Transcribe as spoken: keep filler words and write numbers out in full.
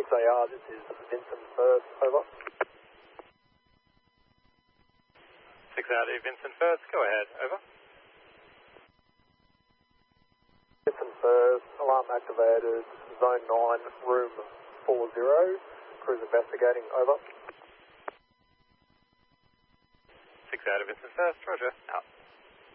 six A R, this is Vincent First, over. six A R, Vincent First, go ahead, over. Vincent First, alarm activated, zone nine, room four zero, crews investigating, over. six A R, Vincent First, roger, out.